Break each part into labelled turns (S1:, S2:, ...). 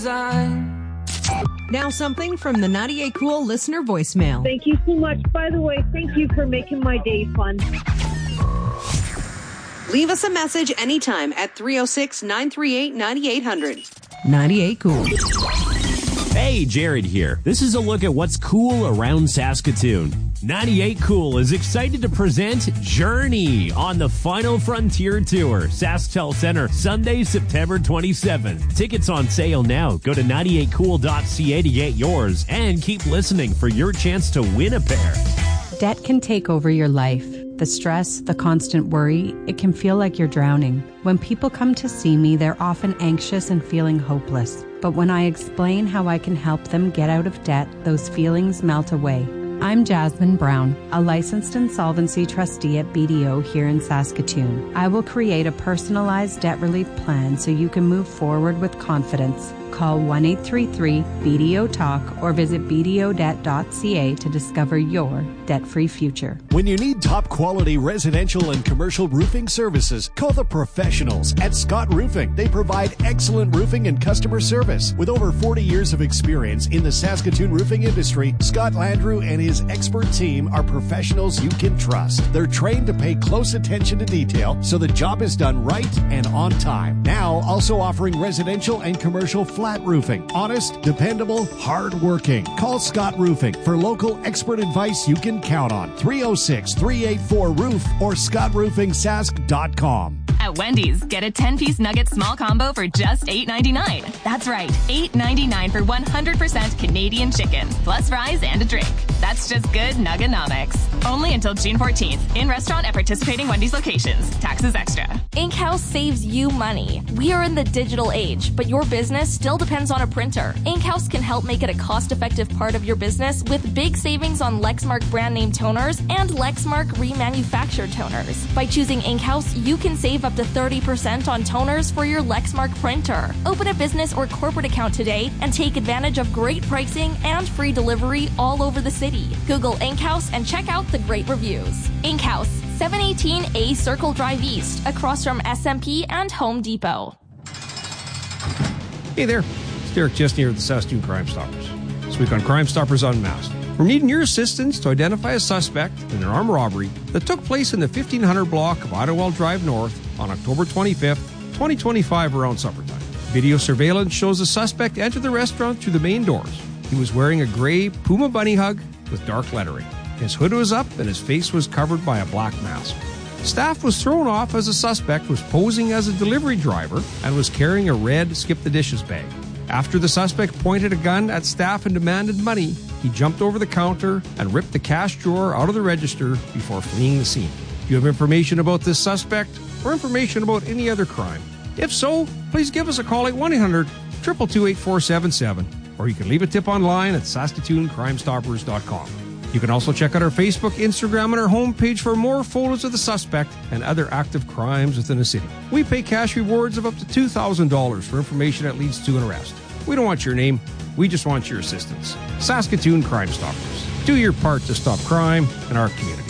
S1: Now something from the 98 Cool listener voicemail.
S2: Thank you so much. By the way, thank you for making my day fun.
S1: Leave us a message anytime at 306-938-9800. 98 Cool.
S3: Hey, Jared here. This is a look at what's cool around Saskatoon. 98 Cool is excited to present Journey on the Final Frontier Tour, SaskTel Center, Sunday, September 27th. Tickets on sale now. Go to 98cool.ca to get yours and keep listening for your chance to win a pair.
S4: Debt can take over your life. The stress, the constant worry, it can feel like you're drowning. When people come to see me, they're often anxious and feeling hopeless. But when I explain how I can help them get out of debt, those feelings melt away. I'm Jasmine Brown, a licensed insolvency trustee at BDO here in Saskatoon. I will create a personalized debt relief plan so you can move forward with confidence. Call 1-833-BDO-TALK or visit bdodebt.ca to discover your debt-free future.
S5: When you need top-quality residential and commercial roofing services, call the professionals at Scott Roofing. They provide excellent roofing and customer service. With over 40 years of experience in the Saskatoon roofing industry, Scott Landrew and his expert team are professionals you can trust. They're trained to pay close attention to detail so the job is done right and on time. Now, also offering residential and commercial flat roofing. Honest, dependable, hard-working. Call Scott Roofing for local expert advice you can count on. 306-384-ROOF or scottroofingsask.com.
S6: At Wendy's, get a 10-piece nugget small combo for just $8.99. That's right, $8.99 for 100% Canadian chicken, plus fries and a drink. That's just good Nuggenomics. Only until June 14th. In restaurant at participating Wendy's locations. Taxes extra.
S7: Inkhouse saves you money. We are in the digital age, but your business still depends on a printer. Inkhouse can help make it a cost-effective part of your business with big savings on Lexmark brand name toners and Lexmark remanufactured toners. By choosing Inkhouse, you can save up to 30% on toners for your Lexmark printer. Open a business or corporate account today and take advantage of great pricing and free delivery all over the city. Google Inkhouse and check out the great reviews. Inkhouse, 718A Circle Drive East, across from SMP and Home Depot.
S8: Hey there, it's Derek Chesney here at the Saskatoon Crime Stoppers. This week on Crime Stoppers Unmasked, we're needing your assistance to identify a suspect in an armed robbery that took place in the 1500 block of Idlewild Drive North on October 25th, 2025 around supper time. Video surveillance shows the suspect enter the restaurant through the main doors. He was wearing a gray Puma bunny hug with dark lettering. His hood was up and his face was covered by a black mask. Staff was thrown off as the suspect was posing as a delivery driver and was carrying a red skip-the-dishes bag. After the suspect pointed a gun at staff and demanded money, he jumped over the counter and ripped the cash drawer out of the register before fleeing the scene. Do you have information about this suspect or information about any other crime? If so, please give us a call at 1-800-222-8477, or you can leave a tip online at SaskatoonCrimeStoppers.com. You can also check out our Facebook, Instagram, and our homepage for more photos of the suspect and other active crimes within the city. We pay cash rewards of up to $2,000 for information that leads to an arrest. We don't want your name, we just want your assistance. Saskatoon Crime Stoppers. Do your part to stop crime in our community.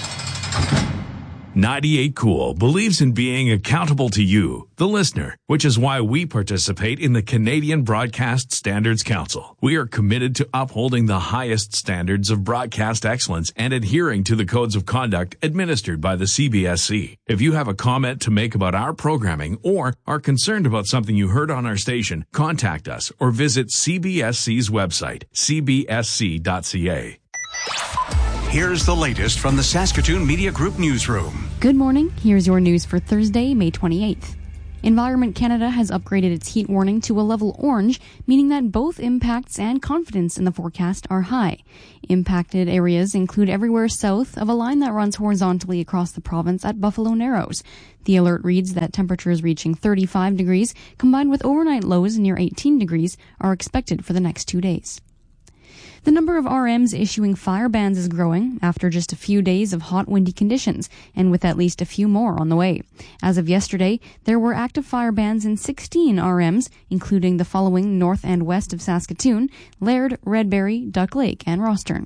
S9: 98 Cool believes in being accountable to you, the listener, which is why we participate in the Canadian Broadcast Standards Council. We are committed to upholding the highest standards of broadcast excellence and adhering to the codes of conduct administered by the CBSC. If you have a comment to make about our programming or are concerned about something you heard on our station, contact us or visit CBSC's website, cbsc.ca.
S10: Here's the latest from the Saskatoon Media Group newsroom.
S11: Good morning. Here's your news for Thursday, May 28th. Environment Canada has upgraded its heat warning to a level orange, meaning that both impacts and confidence in the forecast are high. Impacted areas include everywhere south of a line that runs horizontally across the province at Buffalo Narrows. The alert reads that temperatures reaching 35 degrees, combined with overnight lows near 18 degrees, are expected for the next 2 days. The number of RMs issuing fire bans is growing after just a few days of hot, windy conditions, and with at least a few more on the way. As of yesterday, there were active fire bans in 16 RMs, including the following north and west of Saskatoon: Laird, Redberry, Duck Lake, and Rostern.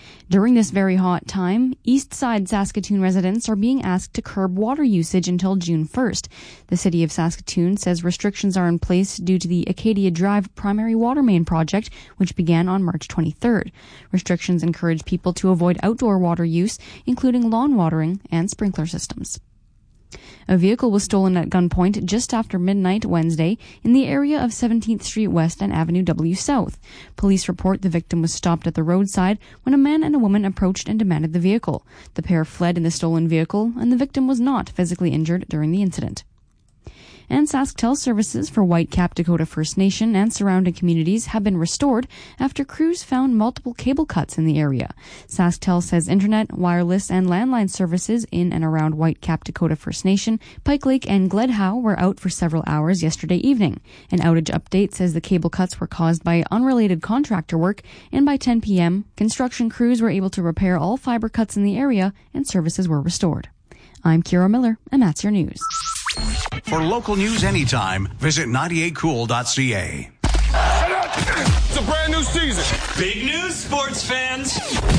S11: During this very hot time, East Side Saskatoon residents are being asked to curb water usage until June 1st. The City of Saskatoon says restrictions are in place due to the Acadia Drive primary water main project, which began on March 23rd. Restrictions encourage people to avoid outdoor water use, including lawn watering and sprinkler systems. A vehicle was stolen at gunpoint just after midnight Wednesday in the area of 17th Street West and Avenue W South. Police report the victim was stopped at the roadside when a man and a woman approached and demanded the vehicle. The pair fled in the stolen vehicle, and the victim was not physically injured during the incident. And SaskTel services for Whitecap Dakota First Nation and surrounding communities have been restored after crews found multiple cable cuts in the area. SaskTel says internet, wireless, and landline services in and around Whitecap Dakota First Nation, Pike Lake, and Gledhow were out for several hours yesterday evening. An outage update says the cable cuts were caused by unrelated contractor work, and by 10 p.m., construction crews were able to repair all fiber cuts in the area and services were restored. I'm Kira Miller, and that's your news.
S10: For local news anytime, visit 98cool.ca.
S12: It's a brand new season.
S13: Big news, sports fans.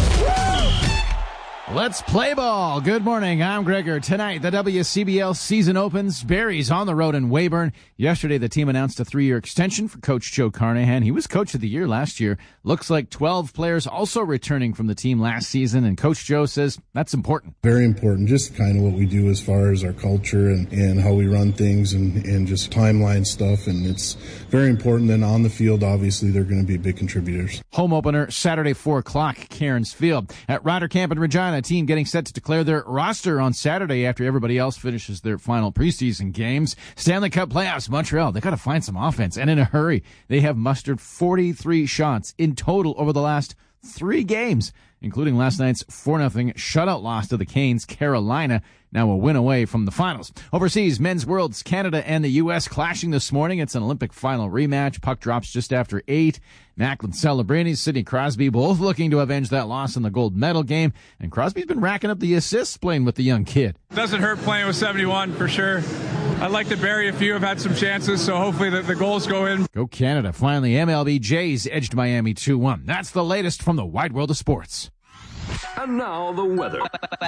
S14: Let's play ball. Good morning. I'm Gregor. Tonight, the WCBL season opens. Barry's on the road in Weyburn. Yesterday, the team announced a 3-year extension for Coach Joe Carnahan. He was Coach of the Year last year. Looks like 12 players also returning from the team last season, and Coach Joe says that's important.
S15: Very important. Just kind of what we do as far as our culture and how we run things and just timeline stuff, and it's very important. Then on the field, obviously, they're going to be big contributors.
S14: Home opener, Saturday, 4 o'clock, Cairns Field. At Ryder Camp in Regina, a team getting set to declare their roster on Saturday after everybody else finishes their final preseason games. Stanley Cup playoffs, Montreal. They got to find some offense, and in a hurry. They have mustered 43 shots in total over the last 3 games, including last night's 4-0 shutout loss to the Canes, Carolina, now a win away from the finals. Overseas, Men's Worlds, Canada and the U.S. clashing this morning. It's an Olympic final rematch. Puck drops just after 8. Macklin Celebrini, Sidney Crosby, both looking to avenge that loss in the gold medal game. And Crosby's been racking up the assists playing with the young kid.
S16: Doesn't hurt playing with 71, for sure. I'd like to bury a few. Have had some chances, so hopefully the goals go in.
S14: Go Canada. Finally, MLB Jays edged Miami 2-1. That's the latest from the wide world of sports.
S12: And now the weather.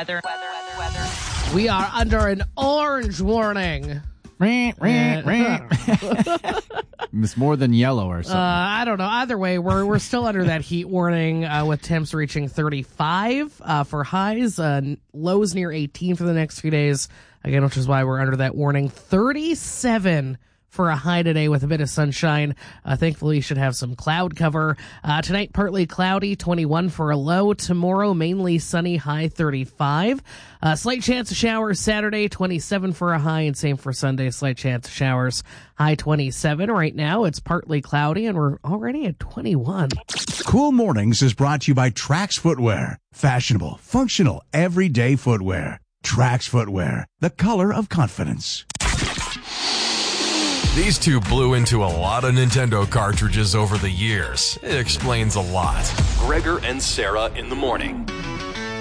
S17: We are under an orange warning.
S14: It's more than yellow or something.
S17: I don't know. Either way, we're still under that heat warning with temps reaching 35 for highs, lows near 18 for the next few days. Again, which is why we're under that warning. 37 for a high today with a bit of sunshine. Thankfully, you should have some cloud cover. Tonight, partly cloudy, 21 for a low. Tomorrow, mainly sunny, high 35. Slight chance of showers Saturday, 27 for a high, and same for Sunday, slight chance of showers, high 27. Right now, it's partly cloudy, and we're already at 21.
S10: Cool Mornings is brought to you by Trax Footwear. Fashionable, functional, everyday footwear. Trax Footwear, the color of confidence.
S18: These two blew into a lot of Nintendo cartridges over the years. It explains a lot.
S12: Gregor and Sarah in the morning.